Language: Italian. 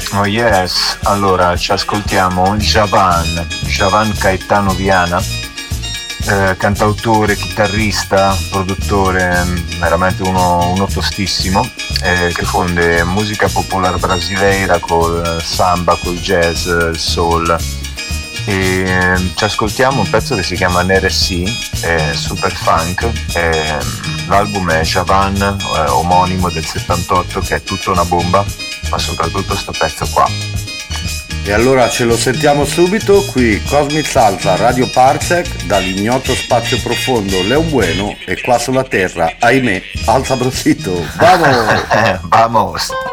Oh yes, allora ci ascoltiamo Javan Caetano Viana, cantautore, chitarrista, produttore, veramente uno tostissimo, che fonde musica popolare brasileira col samba, col jazz, il soul. E ci ascoltiamo un pezzo che si chiama NRC, super funk, l'album è Javan, omonimo del 78, che è tutta una bomba, ma soprattutto sto pezzo qua. E allora ce lo sentiamo subito qui, Cosmic Salsa, Radio Parsec, dall'ignoto spazio profondo Leo Bueno, e qua sulla terra, ahimè, Al Sabrosito. Vamos! Vamos!